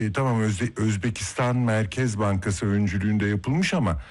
Tamam, Özbekistan Merkez Bankası öncülüğünde yapılmış ama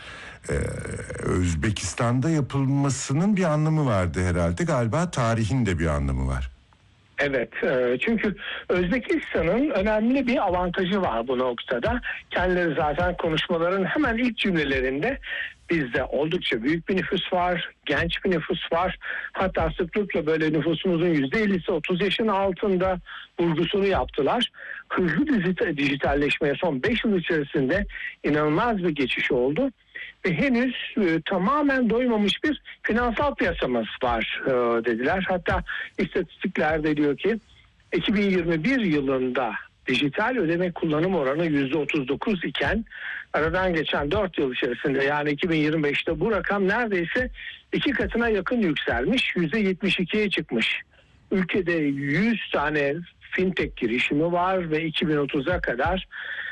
Özbekistan'da yapılmasının bir anlamı vardı herhalde. Galiba tarihin de bir anlamı var. Evet, çünkü Özbekistan'ın önemli bir avantajı var bu noktada. Kendileri zaten konuşmaların hemen ilk cümlelerinde bizde oldukça büyük bir nüfus var, genç bir nüfus var. Hatta sıklıkla böyle nüfusumuzun %50'si 30 yaşın altında vurgusunu yaptılar. Hızlı dijitalleşmeye son 5 yıl içerisinde inanılmaz bir geçiş oldu. Ve henüz tamamen doymamış bir finansal piyasamız var dediler. Hatta istatistiklerde diyor ki 2021 yılında dijital ödeme kullanım oranı %39 iken aradan geçen 4 yıl içerisinde, yani 2025'te bu rakam neredeyse 2 katına yakın yükselmiş, %72'ye çıkmış. Ülkede 100 tane fintech girişimi var ve 2030'a kadar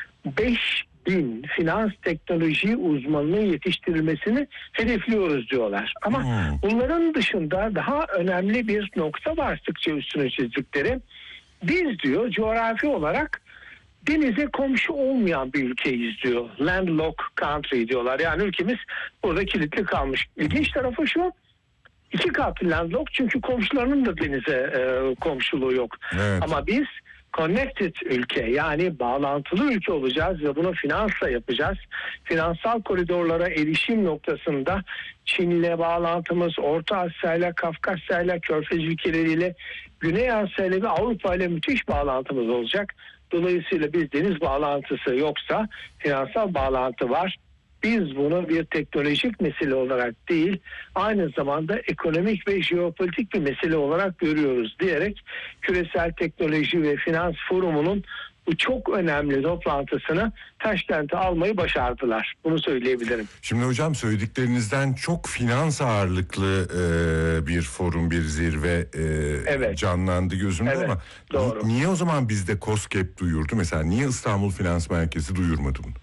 5.000 finans teknoloji uzmanının yetiştirilmesini hedefliyoruz diyorlar. Ama bunların dışında daha önemli bir nokta var sıkça üstüne çizdikleri. Biz diyor coğrafi olarak denize komşu olmayan bir ülkeyiz diyor. Landlocked country diyorlar. Yani ülkemiz burada kilitli kalmış. İlginç tarafı şu: 2 katlı landlocked, çünkü komşularının da denize komşuluğu yok. Evet. Ama biz connected ülke, yani bağlantılı ülke olacağız ve bunu finansla yapacağız. Finansal koridorlara erişim noktasında Çin'le bağlantımız, Orta Asya'yla, Kafkasya'yla, Körfez ülkeleriyle, Güney Asya'yla ve Avrupa ile müthiş bağlantımız olacak. Dolayısıyla biz deniz bağlantısı yoksa finansal bağlantı var. Biz bunu bir teknolojik mesele olarak değil, aynı zamanda ekonomik ve jeopolitik bir mesele olarak görüyoruz diyerek Küresel Teknoloji ve Finans Forumu'nun bu çok önemli toplantısını Taşkent'e almayı başardılar. Bunu söyleyebilirim. Şimdi hocam, söylediklerinizden çok finans ağırlıklı bir forum, bir zirve Evet. canlandı gözümde, Evet, ama doğru. niye o zaman bizde KOSGEB duyurdu? Mesela niye İstanbul Finans Merkezi duyurmadı bunu?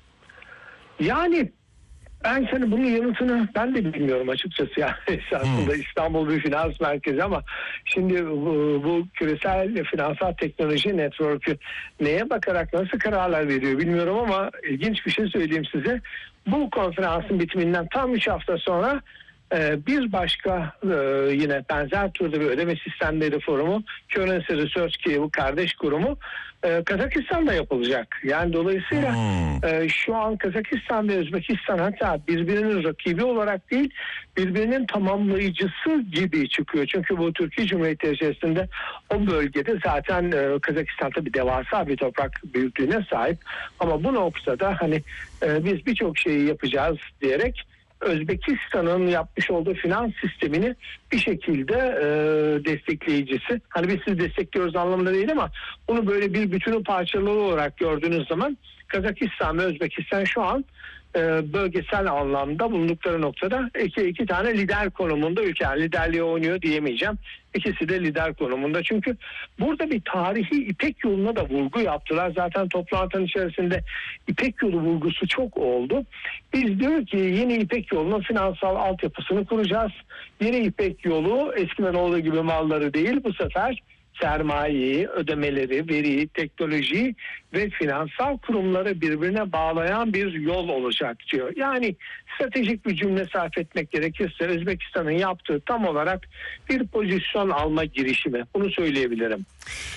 Yani ben senin bunun yanıtını ben de bilmiyorum açıkçası. Yani esasında İstanbul bir finans merkezi ama şimdi bu küresel finansal teknoloji network'ü neye bakarak nasıl kararlar veriyor bilmiyorum, ama ilginç bir şey söyleyeyim size. Bu konferansın bitiminden tam 3 hafta sonra bir başka yine benzer türde bir ödeme sistemleri forumu, Currency Research ki bu kardeş kurumu, Kazakistan'da yapılacak. Yani dolayısıyla şu an Kazakistan ve Özbekistan hatta birbirinin rakibi olarak değil, birbirinin tamamlayıcısı gibi çıkıyor. Çünkü bu Türkiye Cumhuriyeti içerisinde o bölgede zaten Kazakistan tabii devasa bir toprak büyüklüğüne sahip. Ama bu noktada hani biz birçok şeyi yapacağız diyerek Özbekistan'ın yapmış olduğu finans sistemini bir şekilde destekleyicisi. Hani biz sizi destekliyoruz anlamında değil, ama bunu böyle bir bütünü parçalı olarak gördüğünüz zaman Kazakistan ve Özbekistan şu an bölgesel anlamda bulundukları noktada iki tane lider konumunda ülke. Yani liderliği oynuyor diyemeyeceğim. İkisi de lider konumunda. Çünkü burada bir tarihi İpek yoluna da vurgu yaptılar. Zaten toplantının içerisinde İpek yolu vurgusu çok oldu. Biz diyor ki yeni İpek yolunun finansal altyapısını kuracağız. Yeni İpek yolu eskiden olduğu gibi malları değil, bu sefer sermayeyi, ödemeleri, veriyi, teknolojiyi ve finansal kurumları birbirine bağlayan bir yol olacak diyor. Yani stratejik bir cümle sarf etmek gerekirse Özbekistan'ın yaptığı tam olarak bir pozisyon alma girişimi. Bunu söyleyebilirim.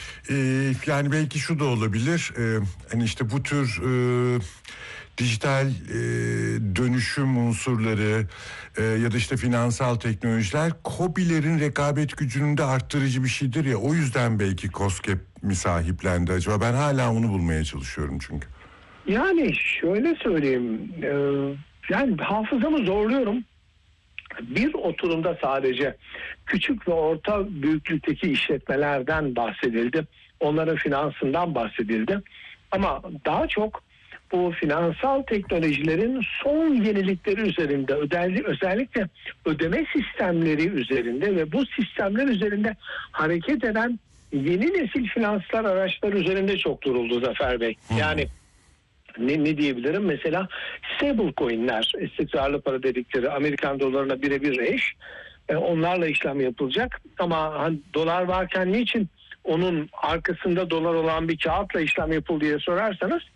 Yani belki şu da olabilir. Hani işte bu tür dijital dönüşüm unsurları ya da işte finansal teknolojiler KOBİ'lerin rekabet gücünün de arttırıcı bir şeydir ya. O yüzden belki KOSGEB mi sahiplendi acaba? Ben hala onu bulmaya çalışıyorum çünkü. Yani şöyle söyleyeyim. Yani hafızamı zorluyorum. Bir oturumda sadece küçük ve orta büyüklükteki işletmelerden bahsedildi. Onların finansından bahsedildi. Ama daha çok bu finansal teknolojilerin son yenilikleri üzerinde, özellikle ödeme sistemleri üzerinde ve bu sistemler üzerinde hareket eden yeni nesil finansal araçlar üzerinde çok duruldu Zafer Bey. Yani ne diyebilirim? Mesela stable coin'ler, istikrarlı para dedikleri, Amerikan dolarına birebir eş. Onlarla işlem yapılacak. Ama hani dolar varken niçin onun arkasında dolar olan bir kağıtla işlem yapıldı diye sorarsanız,